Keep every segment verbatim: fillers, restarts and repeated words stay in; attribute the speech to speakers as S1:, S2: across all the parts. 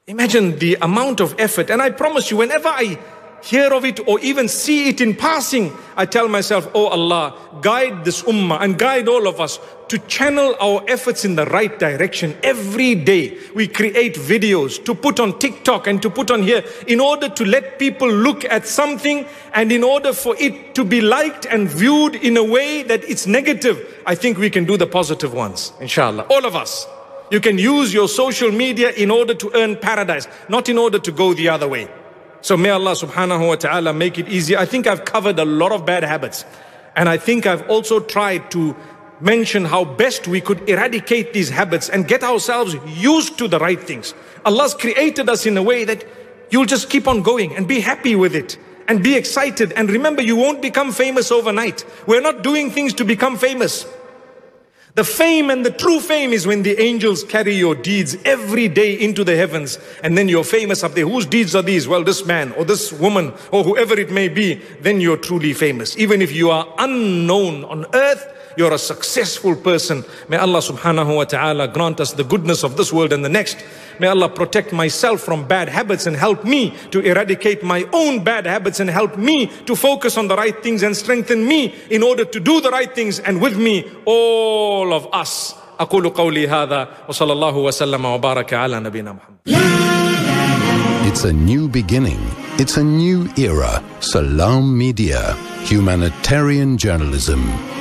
S1: Imagine the amount of effort. And I promise you, whenever I hear of it or even see it in passing, I tell myself, oh Allah, guide this ummah and guide all of us to channel our efforts in the right direction. Every day we create videos to put on TikTok and to put on here in order to let people look at something, and in order for it to be liked and viewed in a way that it's negative. I think we can do the positive ones, inshallah. All of us. You can use your social media in order to earn paradise, not in order to go the other way. So may Allah subhanahu wa ta'ala make it easy. I think I've covered a lot of bad habits. And I think I've also tried to mention how best we could eradicate these habits and get ourselves used to the right things. Allah's created us in a way that you'll just keep on going and be happy with it and be excited. And remember, you won't become famous overnight. We're not doing things to become famous. The fame and the true fame is when the angels carry your deeds every day into the heavens, and then you're famous up there. Whose deeds are these? Well, this man or this woman or whoever it may be. Then you're truly famous. Even if you are unknown on earth, you're a successful person. May Allah subhanahu wa ta'ala grant us the goodness of this world and the next. May Allah protect myself from bad habits and help me to eradicate my own bad habits, and help me to focus on the right things and strengthen me in order to do the right things, and with me, all of us. أقول قولي هذا وصلى الله وسلم وبارك على نبينا محمد.
S2: It's a new beginning. It's a new era. Salam Media. Humanitarian journalism.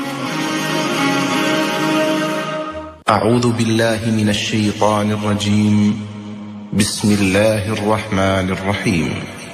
S3: أعوذ بالله من الشيطان الرجيم بسم الله الرحمن الرحيم